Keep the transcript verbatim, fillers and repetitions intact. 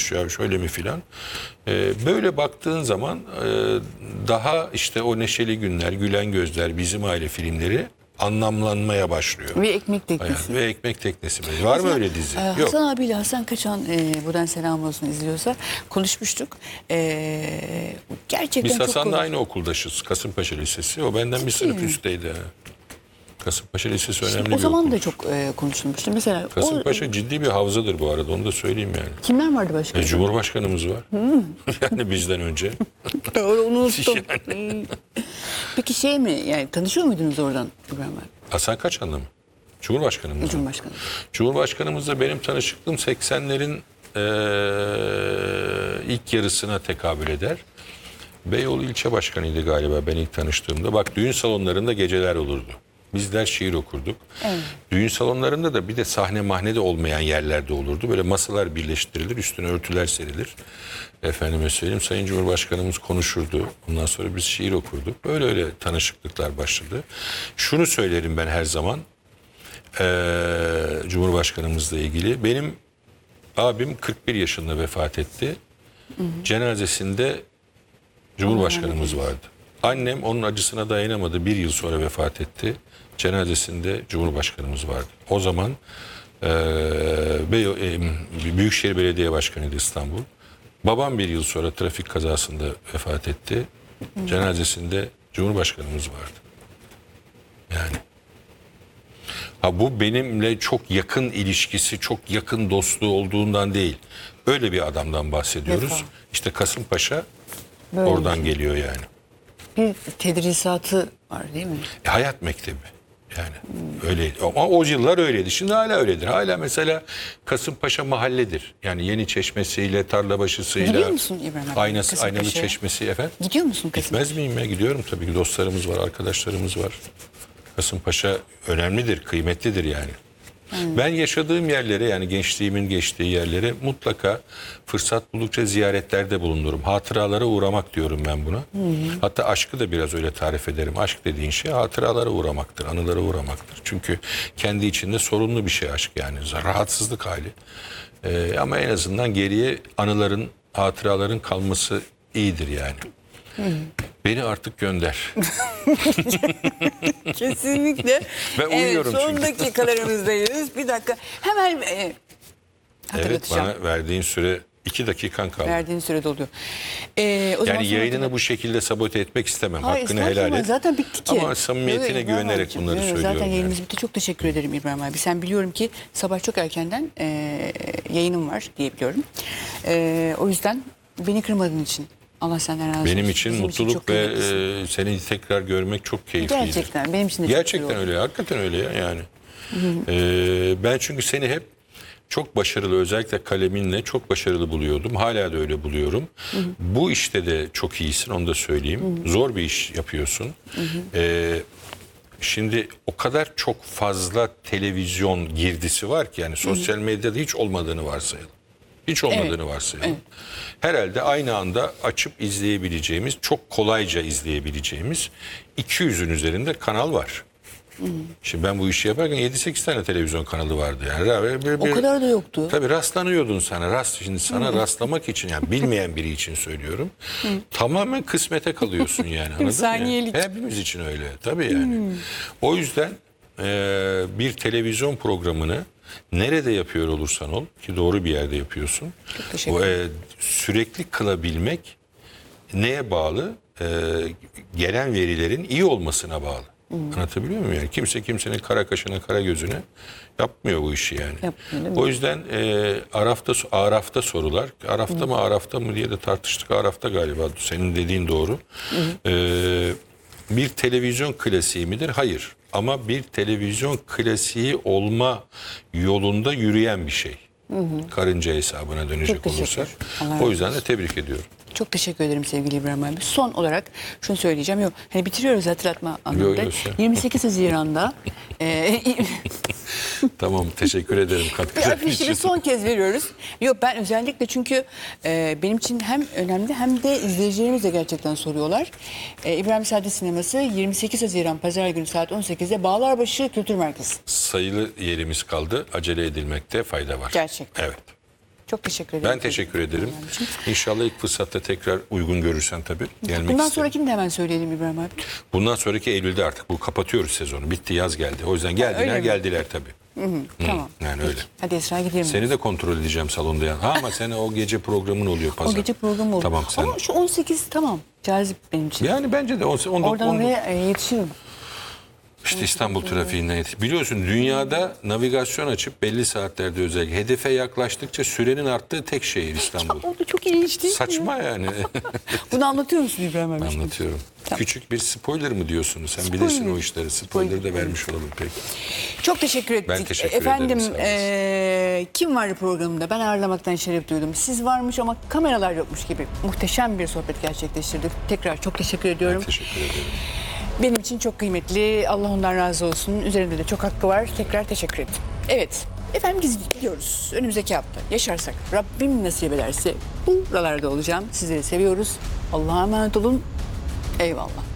miymiş ya şöyle mi filan. Ee, böyle baktığın zaman e, daha işte o Neşeli Günler, Gülen Gözler, Bizim Aile filmleri anlamlanmaya başlıyor. Ve Ekmek Teknesi. Ve Ekmek Teknesi. Var Mesela, mı öyle dizi? e, Yok. Hasan abiyle Hasan Kaçan e, buradan selam olsun izliyorsa konuşmuştuk. E, gerçekten Biz çok Hasan'la komik. aynı okuldayız. Kasımpaşa Lisesi. O benden bir sınıf mi? üstteydi. Kasımpaşa Lisesi önemli O bir zaman okul. da çok e, konuşulmuştu. Mesela Kasımpaşa o, ciddi bir havzadır bu arada. Onu da söyleyeyim yani. kimler vardı başka? E, Cumhurbaşkanımız var. Yani bizden önce. Doğru, onu unuttum. Yani. Hmm. Peki şey mi, yani tanışıyor muydunuz oradan İbrahim abi? Hasan Kaçan'la mı? Cumhurbaşkanımız mı? Cumhurbaşkanı. Cumhurbaşkanımızla benim tanışıklığım seksenlerin e, ilk yarısına tekabül eder. Beyoğlu ilçe başkanıydı galiba ben ilk tanıştığımda. Bak düğün salonlarında geceler olurdu. Bizler şiir okurduk. Evet. Düğün salonlarında da bir de sahne mahne de olmayan yerlerde olurdu. Böyle masalar birleştirilir, üstüne örtüler serilir. Efendime söyleyeyim, Sayın Cumhurbaşkanımız konuşurdu. Ondan sonra biz şiir okurduk. Böyle öyle tanışıklıklar başladı. Şunu söylerim ben her zaman. Ee, Cumhurbaşkanımızla ilgili. Benim abim kırk bir yaşında vefat etti. Hı hı. Cenazesinde Cumhurbaşkanımız vardı. Annem onun acısına dayanamadı. Bir yıl sonra vefat etti. Cenazesinde Cumhurbaşkanımız vardı. O zaman e, Beyo, e, Büyükşehir Belediye Başkanı'ydı İstanbul. Babam bir yıl sonra trafik kazasında vefat etti. Cenazesinde Cumhurbaşkanımız vardı. Yani. Ha, bu benimle çok yakın ilişkisi, çok yakın dostluğu olduğundan değil. Öyle bir adamdan bahsediyoruz. Vefa. İşte Kasımpaşa Böyle oradan bir şey. geliyor yani. Bir tedrisatı var değil mi? E, hayat mektebi. Yani hmm. öyle. Ama o yıllar öyleydi. Şimdi hala öyledir. Hala mesela Kasımpaşa mahalledir. Yani Yeni Çeşmesi'yle, Tarlabaşı'sıyla. Gidiyor musun İbrahim abi? Aynası, Aynalı Çeşmesi efendim. Gidiyor musun Kasımpaşa? Gitmez miyim ya? Gidiyorum tabii ki. Dostlarımız var, arkadaşlarımız var. Kasımpaşa önemlidir, kıymetlidir yani. Hmm. Ben yaşadığım yerlere, yani gençliğimin geçtiği yerlere mutlaka fırsat buldukça ziyaretlerde bulunurum. Hatıralara uğramak diyorum ben buna. Hmm. Hatta aşkı da biraz öyle tarif ederim. Aşk dediğin şey hatıralara uğramaktır, anılara uğramaktır. Çünkü kendi içinde sorunlu bir şey aşk yani. Rahatsızlık hali. Ee, ama en azından geriye anıların, hatıraların kalması iyidir yani. Hmm. Beni artık gönder. Kesinlikle. Ben uyuyorum evet, son çünkü. dakikalarımızdayız. Bir dakika. Hemen e, evet, bana verdiğin süre iki dakikan kaldı. Verdiğin süre doluyor. Ee, o yani yayınını hatırlat... bu şekilde sabote etmek istemem. Hayır, hakkını helal et. Zaten bitti ki. Ama samimiyetine evet, güvenerek bunları evet, söylüyorum. Zaten yayınımız yani. bitti. Çok teşekkür ederim İbrahim abi. Sen biliyorum ki sabah çok erkenden e, yayınım var diye biliyorum. E, o yüzden beni kırmadığın için Allah senden razı olsun. Benim için Bizim mutluluk için ve e, seni tekrar görmek çok keyifliydi. Gerçekten benim için de Gerçekten çok öyle. Hakikaten öyle ya yani. E, ben çünkü seni hep çok başarılı, özellikle kaleminle çok başarılı buluyordum. Hala da öyle buluyorum. Hı hı. Bu işte de çok iyisin, onu da söyleyeyim. Hı hı. Zor bir iş yapıyorsun. Hı hı. E, şimdi o kadar çok fazla televizyon girdisi var ki yani sosyal medyada hiç olmadığını varsayalım. Hiç olmadığını evet. varsayalım. Evet. Herhalde aynı anda açıp izleyebileceğimiz, çok kolayca izleyebileceğimiz iki yüzün üzerinde kanal var. Hı hı. Şimdi ben bu işi yaparken yedi sekiz tane televizyon kanalı vardı yani. Bir, bir, o kadar da yoktu. Tabii rastlanıyordun sana. Rast, şimdi sana hı. rastlamak için, yani bilmeyen biri için söylüyorum. Hı. Tamamen kısmete kalıyorsun yani. Anladın mı? Hepimiz için öyle. Tabii yani. Hı. O yüzden e, bir televizyon programını nerede yapıyor olursan ol, ki doğru bir yerde yapıyorsun. O, e, sürekli kılabilmek neye bağlı? E, gelen verilerin iyi olmasına bağlı. Hmm. Anlatabiliyor muyum yani? Kimse kimsenin kara kaşına, kara gözüne yapmıyor bu işi yani. Yapmıyor, o yüzden e, Araf'ta, Araf'ta sorular. Araf'ta hmm. mı Araf'ta mı diye de tartıştık. Araf'ta galiba. Senin dediğin doğru. Hmm. E, bir televizyon klasiği midir? Hayır. Ama bir televizyon klasiği olma yolunda yürüyen bir şey. Hı hı. Karınca hesabına dönecek olursak. O yüzden de tebrik ediyorum. Çok teşekkür ederim sevgili İbrahim abi. Son olarak şunu söyleyeceğim. Yok, hani bitiriyoruz hatırlatma anlamında. yirmi sekiz Haziran'da e, tamam, teşekkür ederim katkıların için. Afişleri son kez veriyoruz. Yok, ben özellikle çünkü e, benim için hem önemli hem de izleyicilerimiz de gerçekten soruyorlar. E, İbrahim Sade Sineması yirmi sekiz Haziran Pazar günü saat on sekizde Bağlarbaşı Kültür Merkezi. Sayılı yerimiz kaldı. Acele edilmekte fayda var. Gerçekten. Evet. Çok teşekkür ederim. Ben teşekkür ederim. İnşallah ilk fırsatta tekrar uygun görürsen tabii gelmek Bundan isterim. sonrakini de hemen söyleyelim İbrahim abi. Bundan sonraki Eylül'de artık bu kapatıyoruz sezonu. Bitti, yaz geldi. O yüzden geldiler öyle mi? geldiler tabii. Hı hı, tamam. Yani öyle. Hadi Esra gidelim. Seni de kontrol edeceğim salonda yani. Ha, ama senin o gece programın oluyor pazar. O gece programı oldu. Tamam sen. Ama şu on sekiz tamam. Cazip benim için. Yani bence de on, on, Oradan on, oraya e, yetişirim. işte İstanbul trafiğinden yetiş. Biliyorsun dünyada navigasyon açıp belli saatlerde özellikle hedefe yaklaştıkça sürenin arttığı tek şehir İstanbul. O da çok ilginç değil mi? Saçma yani. Bunu anlatıyor musun İbrahim abi? Anlatıyorum. Tamam. Küçük bir spoiler mı diyorsunuz? Sen Spoiler. bilirsin o işleri. Spoiler da vermiş olalım peki. Çok teşekkür ettik. Ben teşekkür Efendim, ederim, sağ olasın. eee, kim vardı programda? Ben ağırlamaktan şeref duydum. Siz varmış ama kameralar yokmuş gibi. Muhteşem bir sohbet gerçekleştirdik. Tekrar çok teşekkür ediyorum. Teşekkür ederim. Benim için çok kıymetli. Allah ondan razı olsun. Üzerinde de çok hakkı var. Tekrar teşekkür ettim. Evet. Efendim biz gidiyoruz. Önümüzdeki hafta yaşarsak, Rabbim nasip ederse buralarda olacağım. Sizleri seviyoruz. Allah'a emanet olun. Eyvallah.